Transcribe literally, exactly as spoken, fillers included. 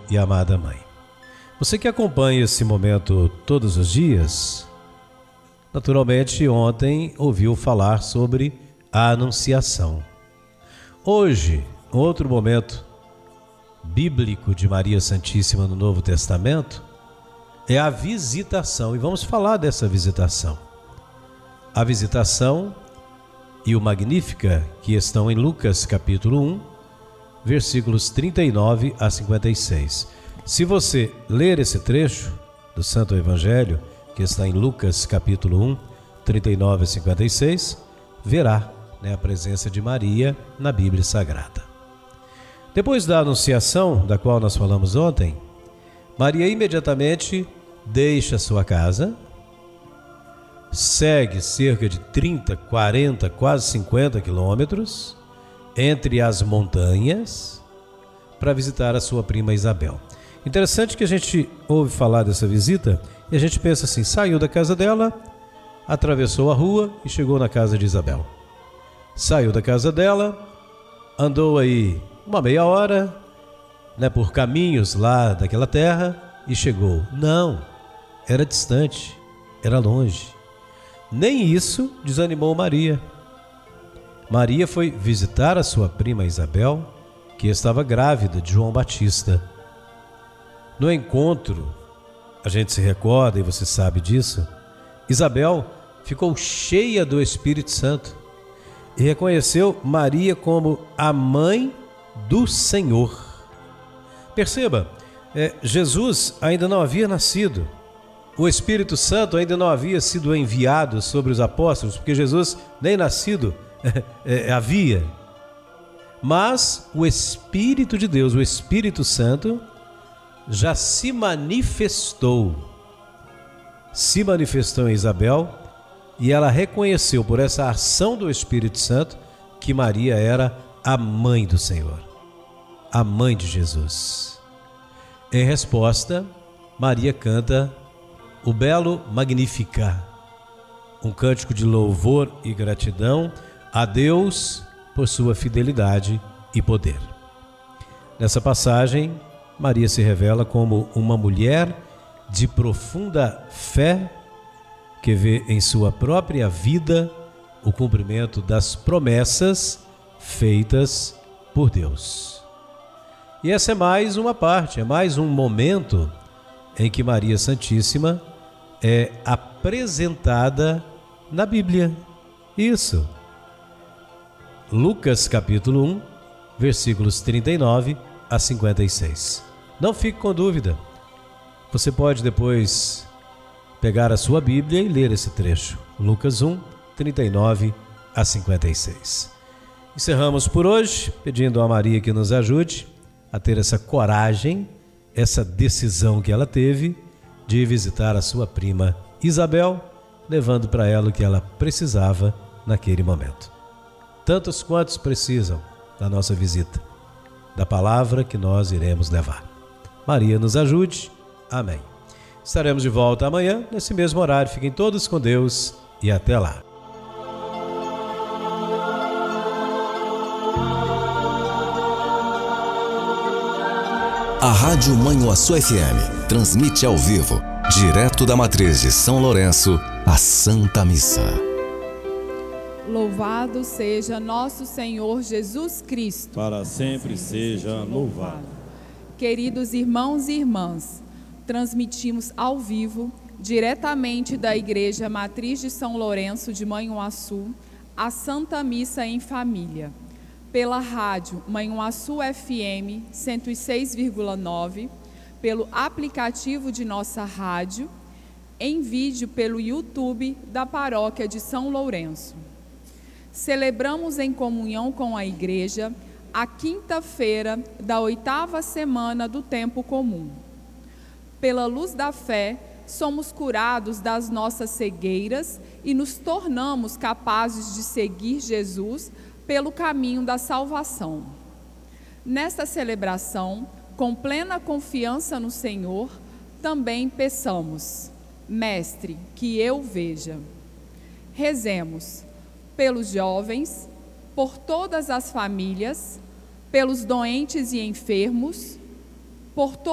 e amada Mãe. Você que acompanha esse momento todos os dias, naturalmente ontem ouviu falar sobre a Anunciação. Hoje, outro momento bíblico de Maria Santíssima no Novo Testamento é a visitação, e vamos falar dessa visitação. A visitação e o Magnífica, que estão em Lucas capítulo um, versículos trinta e nove a cinquenta e seis. Se você ler esse trecho do Santo Evangelho, que está em Lucas capítulo um, trinta e nove a cinquenta e seis, verá, né, a presença de Maria na Bíblia Sagrada. Depois da Anunciação, da qual nós falamos ontem, Maria imediatamente deixa sua casa, segue cerca de trinta, quarenta, quase cinquenta quilômetros entre as montanhas para visitar a sua prima Isabel. Interessante que a gente ouve falar dessa visita e a gente pensa assim: saiu da casa dela, atravessou a rua e chegou na casa de Isabel. Saiu da casa dela, andou aí uma meia hora, né, por caminhos lá daquela terra e chegou. Não, era distante, era longe. Nem isso desanimou Maria. Maria foi visitar a sua prima Isabel, que estava grávida de João Batista. No encontro, a gente se recorda, e você sabe disso, Isabel ficou cheia do Espírito Santo e reconheceu Maria como a mãe do Senhor. Perceba, é, Jesus ainda não havia nascido. O Espírito Santo ainda não havia sido enviado sobre os apóstolos, porque Jesus nem nascido é, é, havia. Mas o Espírito de Deus, o Espírito Santo, já se manifestou. Se manifestou em Isabel e ela reconheceu por essa ação do Espírito Santo que Maria era a mãe do Senhor, a mãe de Jesus. Em resposta, Maria canta o belo Magnífica, um cântico de louvor e gratidão a Deus por sua fidelidade e poder. Nessa passagem, Maria se revela como uma mulher de profunda fé que vê em sua própria vida o cumprimento das promessas feitas por Deus. E essa é mais uma parte, é mais um momento em que Maria Santíssima é apresentada na Bíblia. Isso. Lucas capítulo um, versículos trinta e nove a cinquenta e seis. Não fique com dúvida. Você pode depois pegar a sua Bíblia e ler esse trecho. Lucas um, trinta e nove a cinquenta e seis. Encerramos por hoje, pedindo a Maria que nos ajude a ter essa coragem, essa decisão que ela teve de visitar a sua prima Isabel, levando para ela o que ela precisava naquele momento. Tantos quantos precisam da nossa visita, da palavra que nós iremos levar. Maria nos ajude. Amém. Estaremos de volta amanhã, nesse mesmo horário. Fiquem todos com Deus e até lá. A Rádio Manhuaçu F M transmite ao vivo, direto da matriz de São Lourenço, a Santa Missa. Louvado seja nosso Senhor Jesus Cristo. Para sempre seja louvado. Queridos irmãos e irmãs, transmitimos ao vivo, diretamente da Igreja Matriz de São Lourenço de Manhuaçu, a Santa Missa em Família, pela rádio Manhuaçu F M cento e seis vírgula nove, pelo aplicativo de nossa rádio, em vídeo pelo YouTube da Paróquia de São Lourenço. Celebramos em comunhão com a Igreja a quinta-feira da oitava semana do tempo comum. Pela luz da fé, somos curados das nossas cegueiras e nos tornamos capazes de seguir Jesus pelo caminho da salvação. Nesta celebração, com plena confiança no Senhor, também peçamos: Mestre, que eu veja. Rezemos pelos jovens, por todas as famílias, pelos doentes e enfermos, por todos